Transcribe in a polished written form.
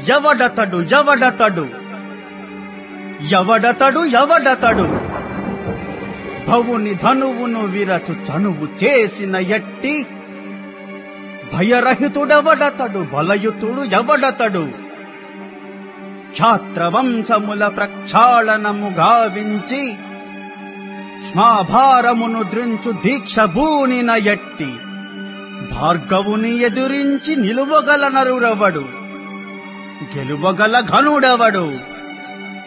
ఎవడతడు ఎవడతడు ఎవడతడు ఎవడతడు భవుని ధనువును విరచు చనువు చేసిన ఎట్టి భయరహితుడెవడతడు బలయుతుడు ఎవడతడు క్షాత్రవంశముల ప్రక్షాళనము గావించి శ్మాభారమును ద్రించు దీక్ష బూనిన ఎట్టి భార్గవుని ఎదురించి నిలువగల నరుడెవడు గెలువగల ఘనుడెవడు